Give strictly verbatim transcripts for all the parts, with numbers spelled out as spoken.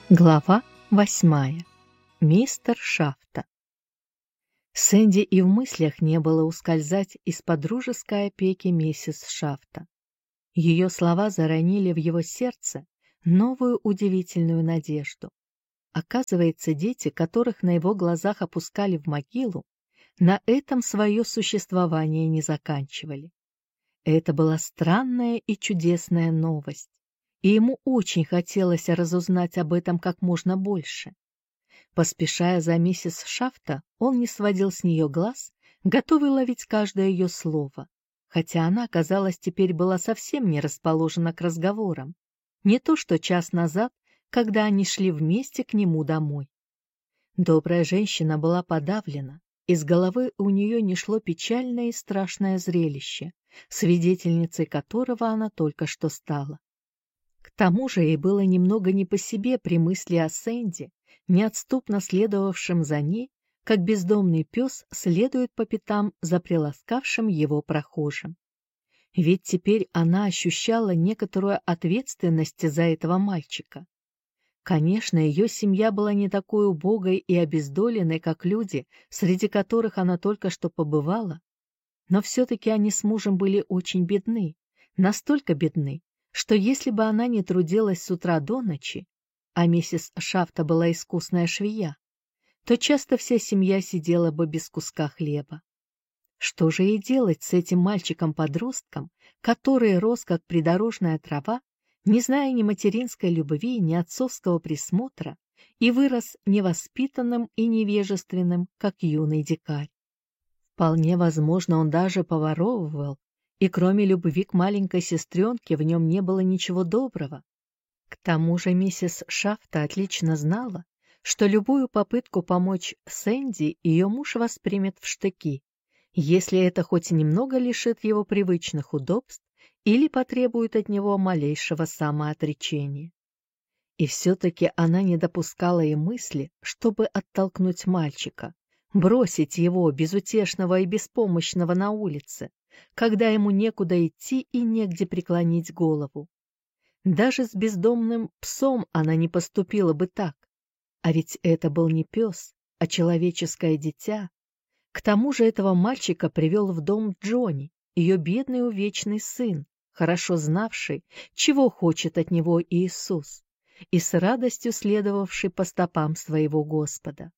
Глава восьмая. Мистер Шафта. Сэнди и в мыслях не было ускользать из-под дружеской опеки миссис Шафта. Ее слова заронили в его сердце новую удивительную надежду. Оказывается, дети, которых на его глазах опускали в могилу, на этом свое существование не заканчивали. Это была странная и чудесная новость, и ему очень хотелось разузнать об этом как можно больше. Поспешая за миссис Шафта, он не сводил с нее глаз, готовый ловить каждое ее слово, хотя она, казалось, теперь была совсем не расположена к разговорам, не то что час назад, когда они шли вместе к нему домой. Добрая женщина была подавлена, из головы у нее не шло печальное и страшное зрелище, свидетельницей которого она только что стала. К тому же ей было немного не по себе при мысли о Сэнди, неотступно следовавшем за ней, как бездомный пес следует по пятам за приласкавшим его прохожим. Ведь теперь она ощущала некоторую ответственность за этого мальчика. Конечно, ее семья была не такой убогой и обездоленной, как люди, среди которых она только что побывала, но все-таки они с мужем были очень бедны, настолько бедны, что если бы она не трудилась с утра до ночи, а миссис Шафта была искусная швея, то часто вся семья сидела бы без куска хлеба. Что же ей делать с этим мальчиком-подростком, который рос как придорожная трава, не зная ни материнской любви, ни отцовского присмотра, и вырос невоспитанным и невежественным, как юный дикарь? Вполне возможно, он даже поворовывал, и кроме любви к маленькой сестренке в нем не было ничего доброго. К тому же миссис Шафта отлично знала, что любую попытку помочь Сэнди ее муж воспримет в штыки, если это хоть немного лишит его привычных удобств или потребует от него малейшего самоотречения. И все-таки она не допускала и мысли, чтобы оттолкнуть мальчика, бросить его, безутешного и беспомощного, на улице, когда ему некуда идти и негде преклонить голову. Даже с бездомным псом она не поступила бы так. А ведь это был не пес, а человеческое дитя. К тому же этого мальчика привел в дом Джонни, ее бедный увечный сын, хорошо знавший, чего хочет от него Иисус, и с радостью следовавший по стопам своего Господа.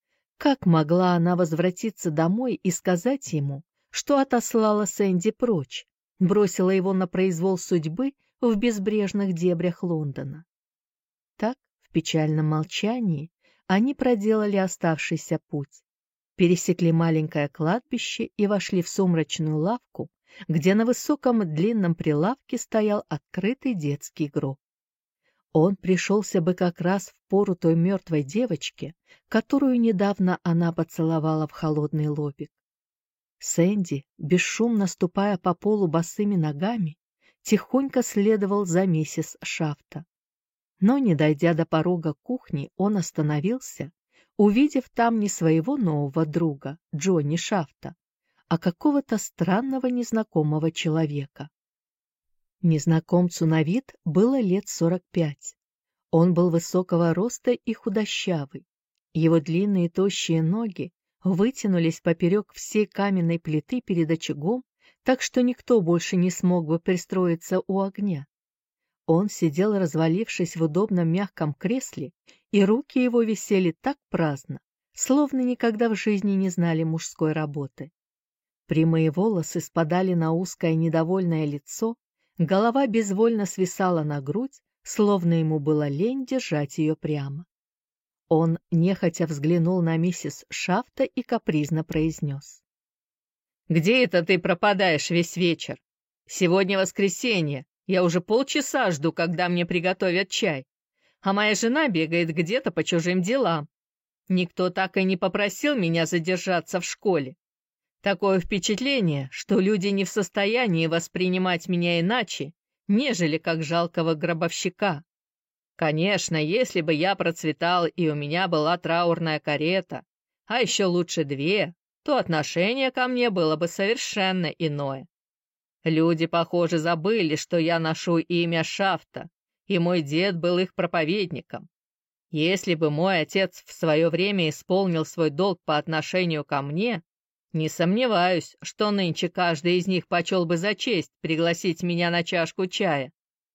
Как могла она возвратиться домой и сказать ему, что отослала Сэнди прочь, бросила его на произвол судьбы в безбрежных дебрях Лондона? Так, в печальном молчании, они проделали оставшийся путь, пересекли маленькое кладбище и вошли в сумрачную лавку, где на высоком длинном прилавке стоял открытый детский гроб. Он пришелся бы как раз в пору той мертвой девочке, которую недавно она поцеловала в холодный лобик. Сэнди, бесшумно ступая по полу босыми ногами, тихонько следовал за миссис Шафта. Но, не дойдя до порога кухни, он остановился, увидев там не своего нового друга, Джонни Шафта, а какого-то странного незнакомого человека. Незнакомцу на вид было лет сорок пять. Он был высокого роста и худощавый. Его длинные тощие ноги вытянулись поперек всей каменной плиты перед очагом, так что никто больше не смог бы пристроиться у огня. Он сидел, развалившись в удобном мягком кресле, и руки его висели так праздно, словно никогда в жизни не знали мужской работы. Прямые волосы спадали на узкое недовольное лицо, голова безвольно свисала на грудь, словно ему было лень держать ее прямо. Он нехотя взглянул на миссис Шафта и капризно произнес: «Где это ты пропадаешь весь вечер? Сегодня воскресенье, я уже полчаса жду, когда мне приготовят чай, а моя жена бегает где-то по чужим делам. Никто так и не попросил меня задержаться в школе. Такое впечатление, что люди не в состоянии воспринимать меня иначе, нежели как жалкого гробовщика. Конечно, если бы я процветал и у меня была траурная карета, а еще лучше две, то отношение ко мне было бы совершенно иное. Люди, похоже, забыли, что я ношу имя Шафта, и мой дед был их проповедником. Если бы мой отец в свое время исполнил свой долг по отношению ко мне, не сомневаюсь, что нынче каждый из них почел бы за честь пригласить меня на чашку чая.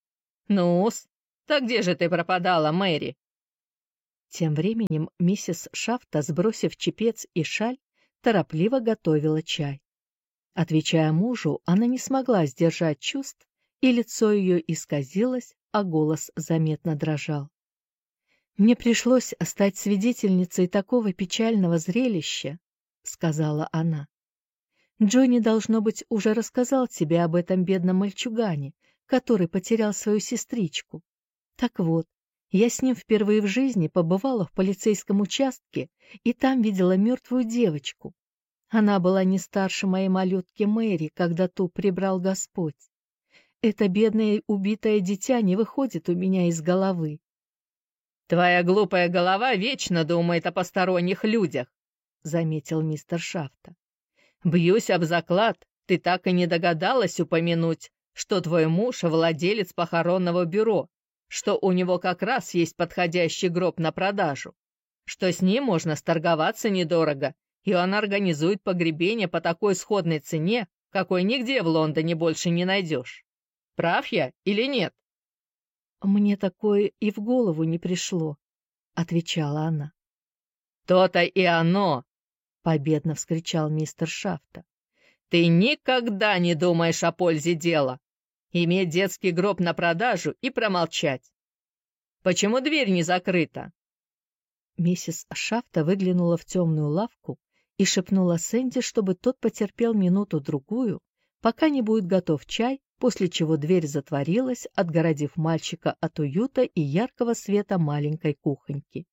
Ну-с, так где же ты пропадала, Мэри?» Тем временем миссис Шафта, сбросив чепец и шаль, торопливо готовила чай. Отвечая мужу, она не смогла сдержать чувств, и лицо ее исказилось, а голос заметно дрожал. «Мне пришлось стать свидетельницей такого печального зрелища», — сказала она. «Джонни, должно быть, уже рассказал тебе об этом бедном мальчугане, который потерял свою сестричку. Так вот, я с ним впервые в жизни побывала в полицейском участке и там видела мертвую девочку. Она была не старше моей малютки Мэри, когда ту прибрал Господь. Это бедное убитое дитя не выходит у меня из головы». «Твоя глупая голова вечно думает о посторонних людях», — заметил мистер Шафта. «Бьюсь об заклад, ты так и не догадалась упомянуть, что твой муж — владелец похоронного бюро, что у него как раз есть подходящий гроб на продажу, что с ним можно сторговаться недорого, и он организует погребение по такой сходной цене, какой нигде в Лондоне больше не найдешь. Прав я или нет?» «Мне такое и в голову не пришло», — отвечала она. «То-то и оно!» — победно вскричал мистер Шафта. «Ты никогда не думаешь о пользе дела. Иметь детский гроб на продажу и промолчать. Почему дверь не закрыта?» Миссис Шафта выглянула в темную лавку и шепнула Сэнди, чтобы тот потерпел минуту-другую, пока не будет готов чай, после чего дверь затворилась, отгородив мальчика от уюта и яркого света маленькой кухоньки.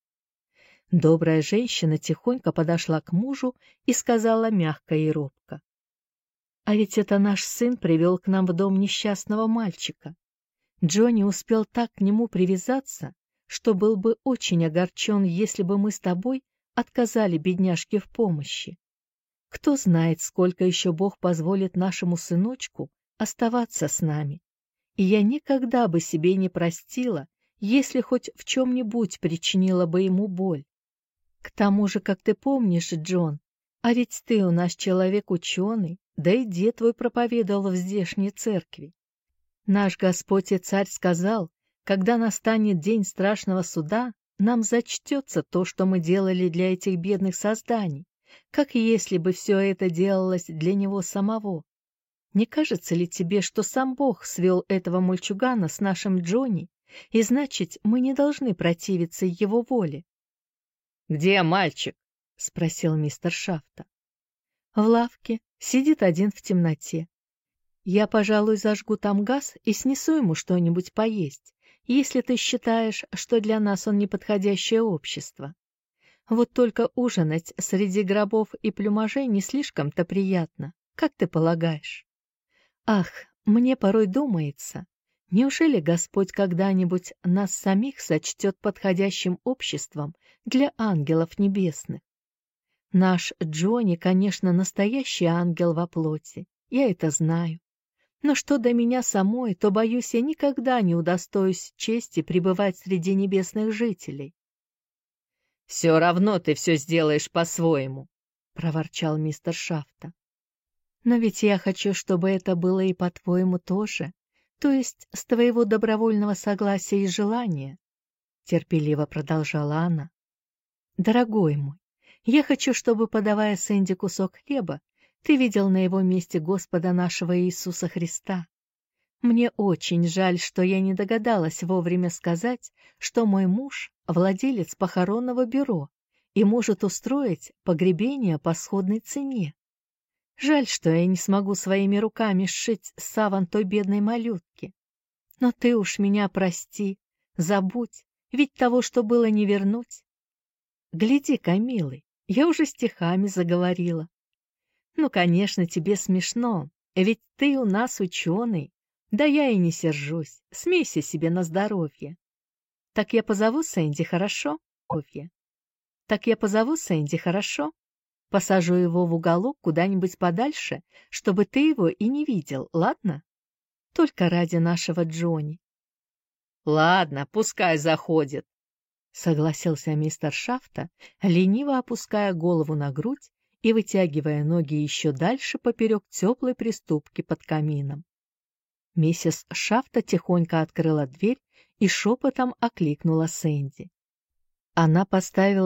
Добрая женщина тихонько подошла к мужу и сказала мягко и робко: «А ведь это наш сын привел к нам в дом несчастного мальчика. Джонни успел так к нему привязаться, что был бы очень огорчен, если бы мы с тобой отказали бедняжке в помощи. Кто знает, сколько еще Бог позволит нашему сыночку оставаться с нами. И я никогда бы себе не простила, если хоть в чем-нибудь причинила бы ему боль. К тому же, как ты помнишь, Джон, а ведь ты у нас человек ученый, да и дед твой проповедовал в здешней церкви. Наш Господь и Царь сказал, когда настанет день страшного суда, нам зачтется то, что мы делали для этих бедных созданий, как если бы все это делалось для него самого. Не кажется ли тебе, что сам Бог свел этого мальчугана с нашим Джонни, и значит, мы не должны противиться его воле?» «Где мальчик?» — спросил мистер Шафта. «В лавке, сидит один в темноте. Я, пожалуй, зажгу там газ и снесу ему что-нибудь поесть, если ты считаешь, что для нас он неподходящее общество. Вот только ужинать среди гробов и плюмажей не слишком-то приятно, как ты полагаешь? Ах, мне порой думается, неужели Господь когда-нибудь нас самих сочтет подходящим обществом для ангелов небесных? Наш Джонни, конечно, настоящий ангел во плоти, я это знаю. Но что до меня самой, то, боюсь, я никогда не удостоюсь чести пребывать среди небесных жителей». «Все равно ты все сделаешь по-своему», — проворчал мистер Шафта. «Но ведь я хочу, чтобы это было и по-твоему тоже, то есть с твоего добровольного согласия и желания», — терпеливо продолжала она. «Дорогой мой, я хочу, чтобы, подавая Сэнди кусок хлеба, ты видел на его месте Господа нашего Иисуса Христа. Мне очень жаль, что я не догадалась вовремя сказать, что мой муж — владелец похоронного бюро и может устроить погребение по сходной цене. Жаль, что я не смогу своими руками сшить саван той бедной малютки. Но ты уж меня прости, забудь, ведь того, что было, не вернуть. Гляди-ка, милый, я уже стихами заговорила. Ну, конечно, тебе смешно, ведь ты у нас ученый. Да я и не сержусь, смейся себе на здоровье. Так я позову Сэнди, хорошо? Так я позову Сэнди, хорошо? Посажу его в уголок куда-нибудь подальше, чтобы ты его и не видел, ладно? Только ради нашего Джонни». «Ладно, пускай заходит», согласился мистер Шафта, лениво опуская голову на грудь и вытягивая ноги еще дальше поперек теплой приступки под камином. Миссис Шафта тихонько открыла дверь и шепотом окликнула Сэнди. Она поставила